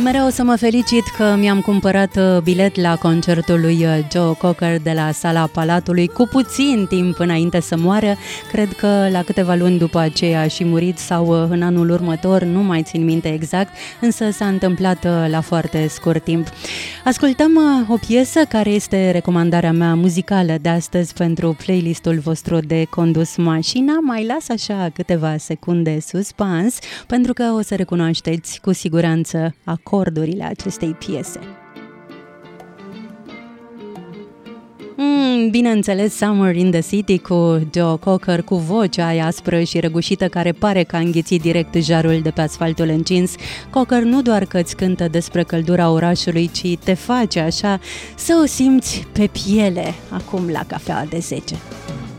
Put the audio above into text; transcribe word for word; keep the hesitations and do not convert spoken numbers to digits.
Mereu o să mă felicit că mi-am cumpărat bilet la concertul lui Joe Cocker de la Sala Palatului cu puțin timp înainte să moară. Cred că la câteva luni după aceea a și murit sau în anul următor, nu mai țin minte exact, însă s-a întâmplat la foarte scurt timp. Ascultăm o piesă care este recomandarea mea muzicală de astăzi pentru playlistul vostru de condus mașina. Mai las așa câteva secunde suspans pentru că o să recunoașteți cu siguranță acordurile acestei piese. Mm, bineînțeles, Summer in the City cu Joe Cocker, cu vocea aia aspră și răgușită care pare că a înghițit direct jarul de pe asfaltul încins. Cocker nu doar că îți cântă despre căldura orașului, ci te face așa să o simți pe piele acum la cafea de zece.